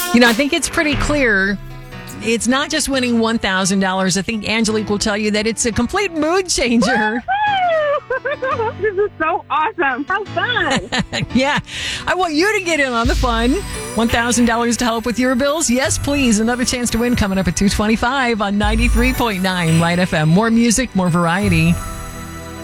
I think it's pretty clear. It's not just winning $1,000. I think Angelique will tell you that it's a complete mood changer. This is so awesome. How fun. Yeah. I want you to get in on the fun. $1,000 to help with your bills? Yes, please. Another chance to win coming up at 2:25 on 93.9 Light FM. More music, more variety.